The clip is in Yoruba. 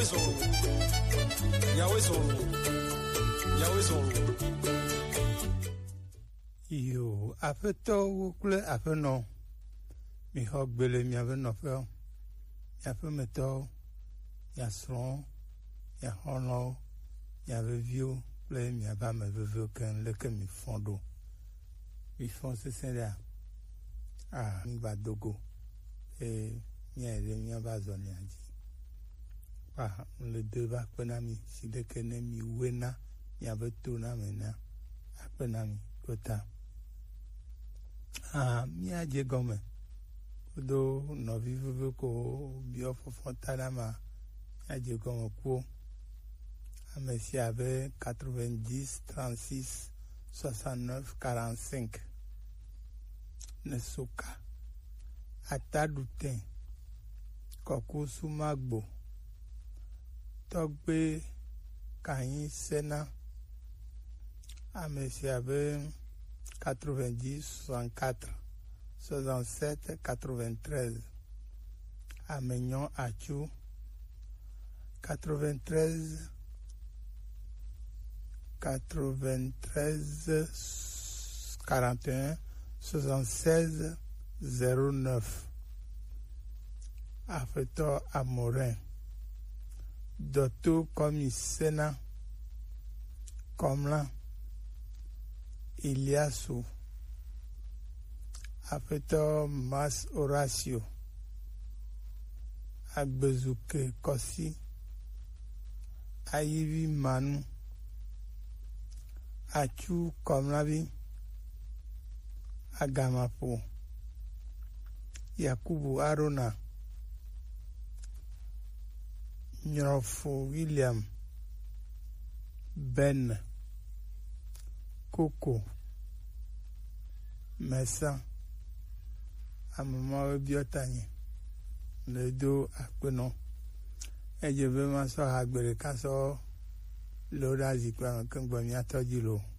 Yo, afeto wukle afeno. Mi hok bele mi ave no fe. Ya fe meto. Ya slon. Ya hono. Ya ve vieux. Ple mi ava me veve ken leke mi fondo. Mi fond se senda. Ah, mi va dogo. E mi ede mi ava zoni aji. Ah, le deux va penami. Si de kene mi wena. Mi ave tuna mena. Penami. Kota. Ah, mi aje gome. Kodo no vive ko bio fofontanama. Aje gome ko. Messi avait 90, 36, 69, 45. Nesoka. Ataduten. Koko Sumagbo. Togbe Kayin Sena. Messi avait 90, 64, 67, 93. Amignon Achou. 93, 41, 76, 09. Afeto Amorin. Doto Komisena. Komlan. Iliasu. Afeto Mas Horacio. Agbezuke Kosi. Ayivi Manu. Achu Komlavi. Agamapo. Yakubu Arona. Nyorofo William. Ben. Coco. Messa. Amama biotanye. Le do akpeno. Et je veux m'en sortir à Gbere Kasso. L'oda zikwa nkengbo mi atoji lo.